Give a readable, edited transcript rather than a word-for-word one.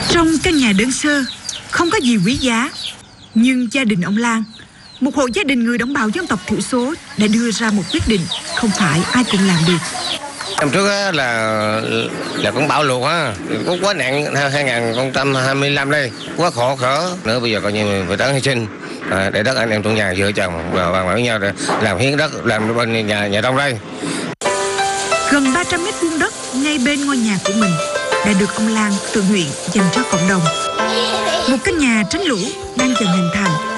Trong căn nhà đơn sơ, không có gì quý giá, nhưng gia đình ông Lan, một hộ gia đình người đồng bào dân tộc thiểu số, đã đưa ra một quyết định không phải ai cũng làm được. Năm trước á, là cũng bão lụt á, cũng quá nạn 2025 đây, quá khổ sở nữa, bây giờ coi như phải đáng hy sinh để đất anh em trong nhà vợ chồng và bàn với nhau để làm hiến đất, làm bên nhà trong đây. Gần 300 mét vuông đất ngay bên ngôi nhà của mình đã được ông Lan tự nguyện dành cho cộng đồng. Một căn nhà tránh lũ đang dần hình thành